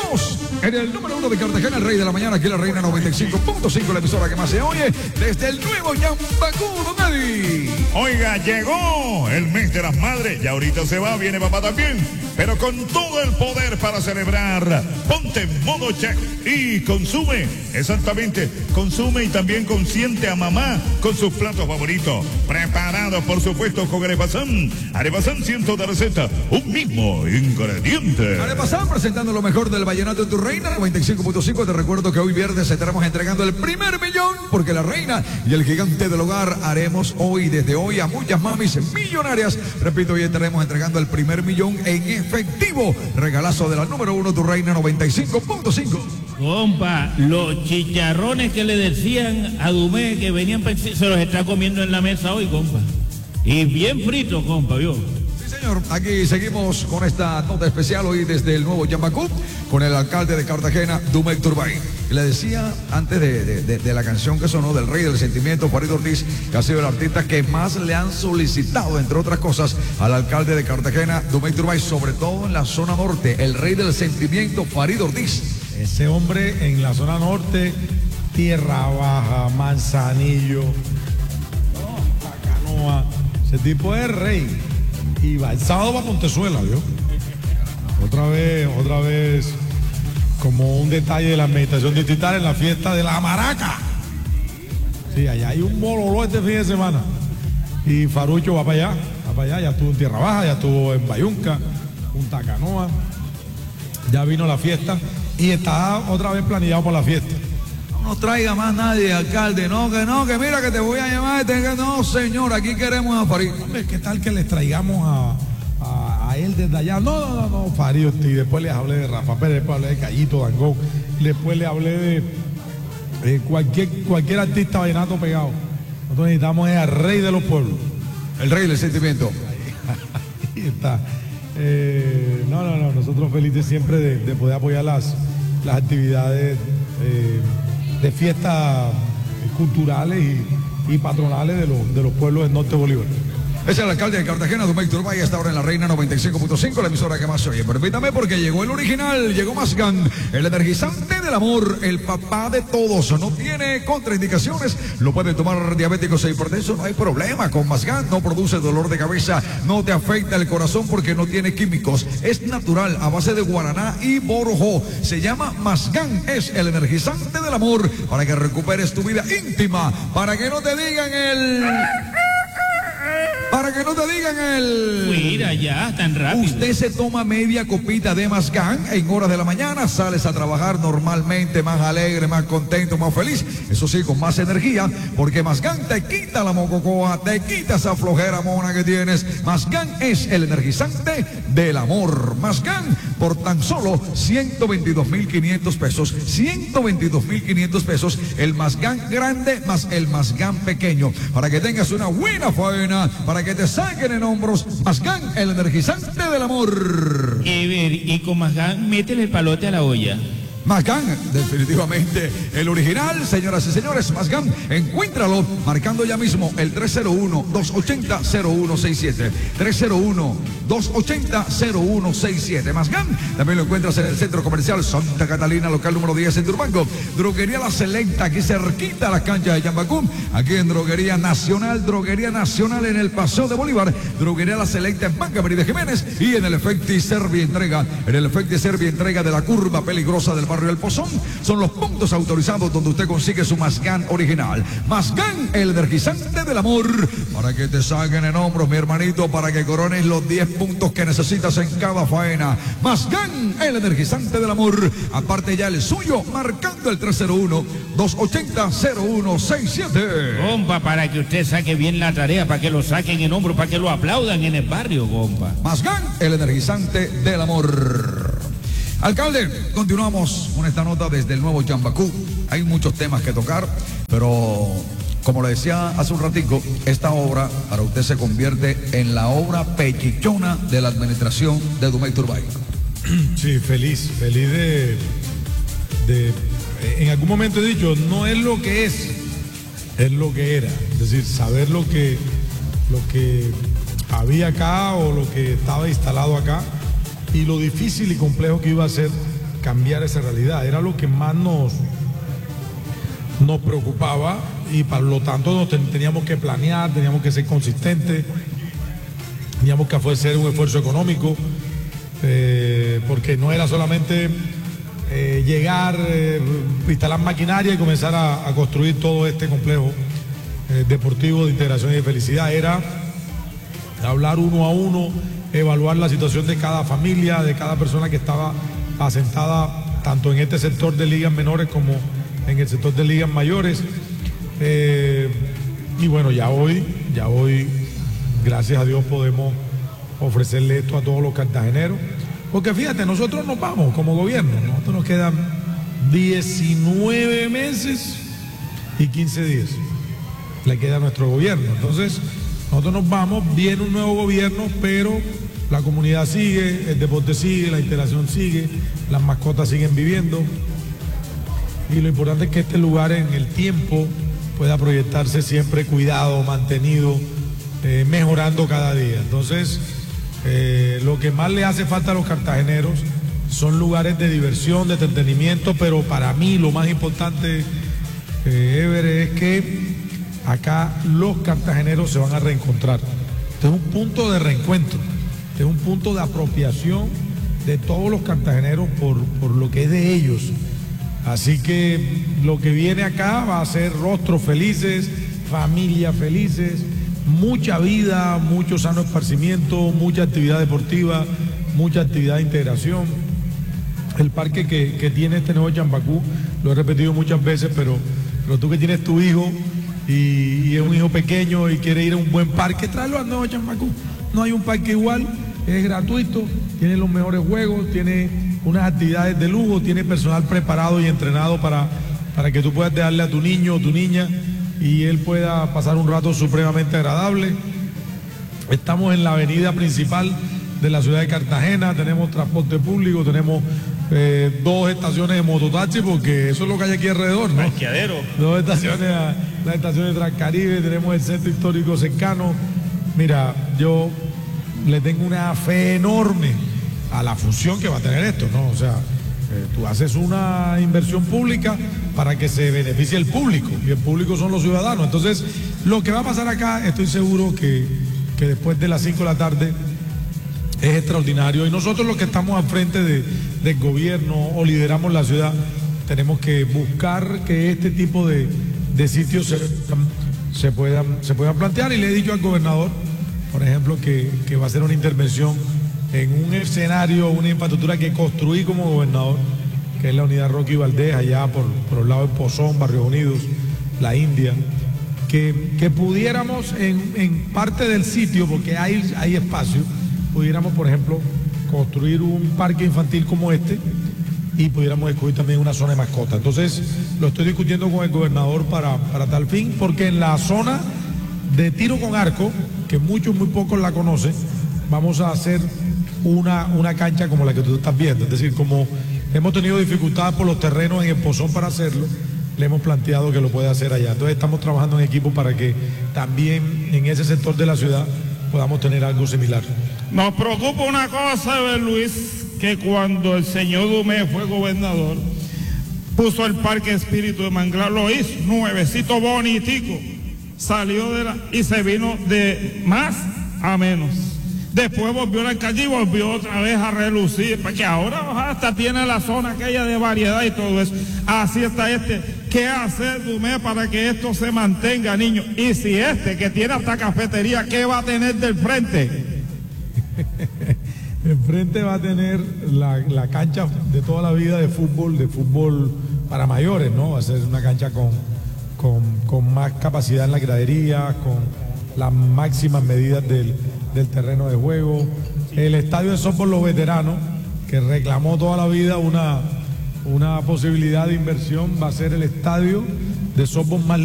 Seguimos en el número 1 de Cartagena, el rey de la mañana, aquí la Reina 95.5, la emisora que más se oye, desde el nuevo Yambacú, don Eddie. Oiga, llegó el mes de las madres, ya ahorita se va, viene papá también, pero con todo el poder para celebrar. Ponte en modo check y consume, exactamente, consume y también consiente a mamá con sus platos favoritos, preparados por supuesto con Arepasán. Arepasán 100 de receta, un mismo ingrediente. Arepasán presentando lo mejor del vallenato en tu Reina 95.5. Te recuerdo que hoy viernes estaremos entregando el primer millón, porque la Reina y el gigante del hogar haremos hoy, desde hoy, a muchas mamis millonarias. Repito, hoy estaremos entregando el primer millón en efectivo. Regalazo de la número 1, tu Reina 95.5. Compa, los chicharrones que le decían a Dumé que venían, se los está comiendo en la mesa hoy, compa. Y bien fritos, compa, ¿vio? Sí, señor. Aquí seguimos con esta nota especial hoy desde el nuevo Yambacú, con el alcalde de Cartagena, Dumé Turbay. Le decía antes de la canción que sonó del Rey del Sentimiento, Farid Ortiz, que ha sido el artista que más le han solicitado, entre otras cosas, al alcalde de Cartagena, Dumé Turbay, sobre todo en la zona norte, el Rey del Sentimiento, Farid Ortiz. Ese hombre en la zona norte, Tierra Baja, Manzanillo, Canoa, ese tipo es rey. Y va, el sábado va a Pontezuela, ¿vio? Otra vez, como un detalle de la administración distrital en la fiesta de la Maraca. Sí, allá hay un bololó este fin de semana. Y Farucho va para allá, ya estuvo en Tierra Baja, ya estuvo en Bayunca, Punta Canoa, ya vino la fiesta. Y está otra vez planeado por la fiesta. No traiga más nadie, alcalde. No, que mira que te voy a llamar. No, señor, aquí queremos a Farid. Hombre, ¿qué tal que les traigamos a él desde allá? No, Farid. Y después les hablé de Rafa Pérez, después hablé de Callito Dangón, después le hablé de cualquier artista vallenato pegado. Nosotros necesitamos al rey de los pueblos. El Rey del Sentimiento. Ahí está. No, nosotros felices siempre de poder apoyar las actividades de fiestas culturales y patronales de los pueblos del norte de Bolívar. Es el alcalde de Cartagena, Dumé Turbay, hasta ahora en la Reina 95.5, la emisora que más se oye. Permítame, porque llegó el original, llegó Mazgán, el energizante del amor, el papá de todos. No tiene contraindicaciones, lo pueden tomar diabéticos e hipertensos, no hay problema. Con Mazgán no produce dolor de cabeza, no te afecta el corazón porque no tiene químicos. Es natural, a base de guaraná y borojó. Se llama Mazgán, es el energizante del amor, para que recuperes tu vida íntima, para que no te digan Mira, ya, tan rápido. Usted se toma media copita de Mazgán en horas de la mañana, sales a trabajar normalmente, más alegre, más contento, más feliz. Eso sí, con más energía, porque Mazgán te quita la mococoa, te quita esa flojera mona que tienes. Mazgán es el energizante del amor. Mazgán por tan solo 122.500 pesos. 122.500 pesos. El Mazgán grande más el Mazgán pequeño. Para que tengas una buena faena, para que te saquen en hombros. Mazgán, el energizante del amor. Y con Mazgán, métele el palote a la olla. Mazgán, definitivamente el original, señoras y señores. Mazgán, encuéntralo marcando ya mismo el 301-280-0167. 301-280-0167. Mazgán, también lo encuentras en el Centro Comercial Santa Catalina, local número 10 en Turbanco. Droguería La Selecta, aquí cerquita a las canchas de Yambacú. Aquí en Droguería Nacional en el Paseo de Bolívar. Droguería La Selecta en Banca María de Jiménez. Y en el Efecti Servientrega, de la curva peligrosa del barrio El Pozón. Son los puntos autorizados donde usted consigue su Mazgán original. Mazgán, el energizante del amor, para que te saquen en hombros, mi hermanito, para que corones los 10 puntos que necesitas en cada faena. Mazgán, el energizante del amor. Aparte ya el suyo, marcando el 301-280-0167. Compa, para que usted saque bien la tarea, para que lo saquen en hombros, para que lo aplaudan en el barrio, compa. Mazgán, el energizante del amor. Alcalde, continuamos con esta nota desde el nuevo Yambacú. Hay muchos temas que tocar, pero como le decía hace un ratico, esta obra para usted se convierte en la obra pechichona de la administración de Dumé Turbay. Sí, feliz de en algún momento he dicho, no es lo que es lo que era. Es decir, saber lo que había acá o lo que estaba instalado acá, y lo difícil y complejo que iba a ser cambiar esa realidad. Era lo que más nos preocupaba y por lo tanto teníamos que planear, teníamos que ser consistentes, teníamos que hacer un esfuerzo económico, porque no era solamente llegar, instalar maquinaria y comenzar a construir todo este complejo deportivo de integración y de felicidad. Era hablar uno a uno, evaluar la situación de cada familia, de cada persona que estaba asentada tanto en este sector de ligas menores como en el sector de ligas mayores. Y bueno, ya hoy, gracias a Dios, podemos ofrecerle esto a todos los cartageneros. Porque fíjate, nosotros nos vamos como gobierno, nosotros nos quedan 19 meses y 15 días. Le queda a nuestro gobierno. Entonces, nosotros nos vamos, viene un nuevo gobierno, pero la comunidad sigue, el deporte sigue, la integración sigue, las mascotas siguen viviendo. Y lo importante es que este lugar en el tiempo pueda proyectarse siempre cuidado, mantenido, mejorando cada día. Entonces, lo que más le hace falta a los cartageneros son lugares de diversión, de entretenimiento, pero para mí lo más importante, Ever, es que acá los cartageneros se van a reencontrar. Este es un punto de reencuentro, este es un punto de apropiación de todos los cartageneros por lo que es de ellos. Así que lo que viene acá va a ser rostros felices, familias felices, mucha vida, mucho sano esparcimiento, mucha actividad deportiva, mucha actividad de integración. El parque que tiene este nuevo Chambacú, lo he repetido muchas veces, pero tú que tienes tu hijo y es un hijo pequeño y quiere ir a un buen parque, tráelo al nuevo Chambacú. No hay un parque igual, es gratuito, tiene los mejores juegos, tiene unas actividades de lujo, tiene personal preparado y entrenado para que tú puedas darle a tu niño o tu niña y él pueda pasar un rato supremamente agradable. Estamos en la avenida principal de la ciudad de Cartagena, tenemos transporte público, tenemos 2 estaciones de mototaxi, porque eso es lo que hay aquí alrededor, ¿no? Parqueadero. 2 estaciones, la estación de Transcaribe, tenemos el centro histórico cercano. Mira, yo le tengo una fe enorme a la función que va a tener esto, ¿no? O sea, tú haces una inversión pública para que se beneficie el público, y el público son los ciudadanos. Entonces, lo que va a pasar acá, estoy seguro que después de las 5 de la tarde es extraordinario. Y nosotros los que estamos al frente del gobierno o lideramos la ciudad, tenemos que buscar que este tipo de sitios se puedan plantear. Y le he dicho al gobernador, por ejemplo, que va a hacer una intervención en un escenario, una infraestructura que construí como gobernador, que es la unidad Rocky Valdés, allá por el lado de Pozón, Barrios Unidos, La India, que pudiéramos en parte del sitio, porque hay espacio, pudiéramos, por ejemplo, construir un parque infantil como este y pudiéramos escoger también una zona de mascota. Entonces, lo estoy discutiendo con el gobernador para tal fin, porque en la zona de tiro con arco, que muy pocos la conocen, vamos a hacer una cancha como la que tú estás viendo. Es decir, como hemos tenido dificultades por los terrenos en el Pozón para hacerlo, le hemos planteado que lo puede hacer allá. Entonces estamos trabajando en equipo para que también en ese sector de la ciudad podamos tener algo similar. Nos preocupa una cosa, Luis, que cuando el señor Dumé fue gobernador, puso el Parque Espíritu de Manglar, lo hizo nuevecito, bonitico, salió y se vino de más a menos. Después volvió la alcaldía y volvió otra vez a relucir, porque ahora hasta tiene la zona aquella de variedad y todo eso. Así está ¿Qué hacer, Dumé, para que esto se mantenga, niño? Y si que tiene hasta cafetería, ¿qué va a tener del frente? El frente va a tener la cancha de toda la vida de fútbol para mayores, ¿no? Va a ser una cancha con más capacidad en la gradería, con las máximas medidas del terreno de juego. El estadio de softball Los Veteranos, que reclamó toda la vida una posibilidad de inversión, va a ser el estadio de softball más